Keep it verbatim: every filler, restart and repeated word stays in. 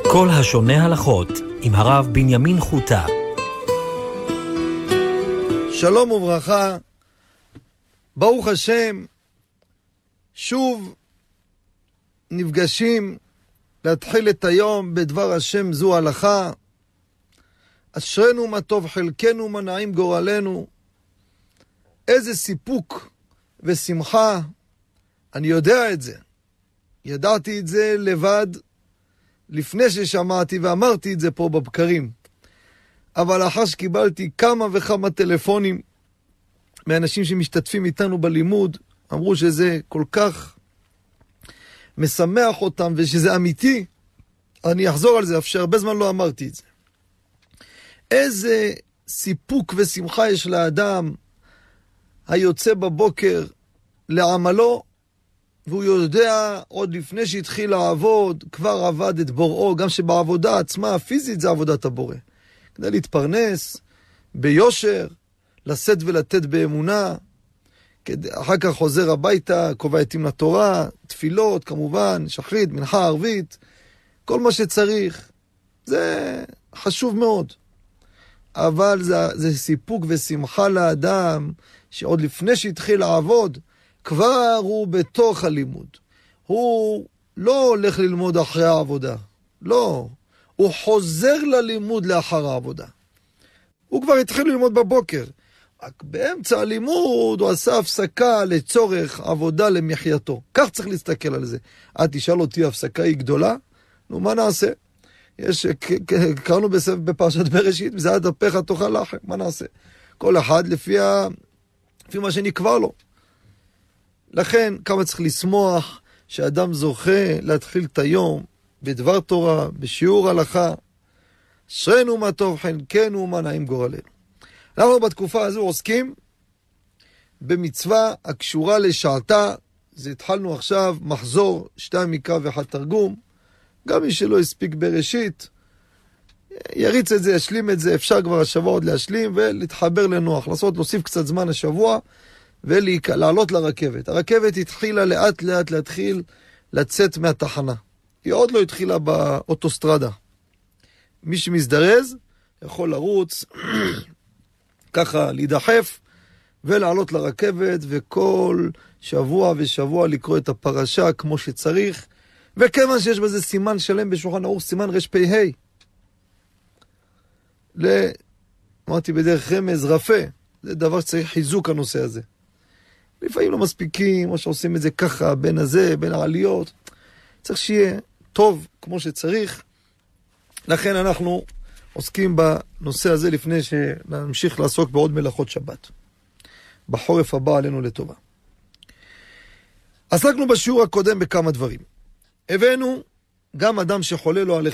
כל השונה הלכות עם הרב בנימין חוטה. שלום וברכה, ברוך השם, שוב נפגשים להתחיל את היום בדבר השם זו הלכה. אשרנו מה טוב חלקנו, מה נעים גורלנו. איזה סיפוק ושמחה, אני יודע את זה. ידעתי את זה לבד לפני ששמעתי ואמרתי את זה פה בבקרים. אבל אחר שקיבלתי כמה וכמה טלפונים מאנשים שמשתתפים איתנו בלימוד, אמרו שזה כל כך משמח אותם ושזה אמיתי, אני אחזור על זה, אף שהרבה זמן לא אמרתי את זה. איזה סיפוק ושמחה יש לאדם היוצא בבוקר לעמלו, והוא יודע עוד לפני שהתחיל לעבוד, כבר עבד את בוראו, גם שבעבודה עצמה הפיזית זה עבודת הבורא. כדי להתפרנס ביושר, לשאת ולתת באמונה, כדי, אחר כך חוזר הביתה, קובע עתים לתורה, תפילות כמובן, שחרית, מנחה, ערבית, כל מה שצריך. זה חשוב מאוד. אבל זה, זה סיפוק ושמחה לאדם, שעוד לפני שהתחיל לעבוד, כבר הוא בתוך הלימוד. הוא לא הולך ללמוד אחרי העבודה. לא. הוא חוזר ללימוד לאחר העבודה. הוא כבר התחיל ללמוד בבוקר. רק באמצע הלימוד הוא עשה הפסקה לצורך עבודה למחייתו. כך צריך להסתכל על זה. את תשאל אותי, הפסקה היא גדולה? נו, מה נעשה? יש, קראנו בפרשת בראשית, בזעת אפיך תאכל לחם. מה נעשה? כל אחד לפי, ה... לפי מה שנקבע לו. לכן, כמה צריך לשמוח שאדם זוכה להתחיל את היום בדבר תורה, בשיעור הלכה. אשרנו מה טוב חלקנו, מה נעים גורלנו. אנחנו בתקופה הזו עוסקים במצווה הקשורה לשעתה. זה התחלנו עכשיו, מחזור, שתיים מקרא ואחד תרגום. גם מי שלא הספיק בראשית, יריץ את זה, ישלים את זה, אפשר כבר השבוע עוד להשלים ולהתחבר לנוח, לעשות, להוסיף קצת זמן השבוע ולעלות לרכבת. הרכבת התחילה לאט לאט להתחיל לצאת מהתחנה. היא עוד לא התחילה באוטוסטרדה. מי שמזדרז יכול לרוץ, ככה להידחף ולעלות לרכבת, וכל שבוע ושבוע לקרוא את הפרשה כמו שצריך. וכיוון שיש בזה סימן שלם בשולחן ערוך, סימן רפ"ה. ל... אמרתי בדרך רמז, רפה. זה דבר שצריך חיזוק הנושא הזה. לפעמים לא מספיקים, או שעושים את זה ככה, בין הזה, בין העליות. צריך שיהיה טוב כמו שצריך. לכן אנחנו עוסקים בנושא הזה לפני שנמשיך לעסוק בעוד מלאכות שבת. בחורף הבא עלינו לטובה. עסקנו בשיעור הקודם בכמה דברים. הבאנו גם אדם שחולה לו על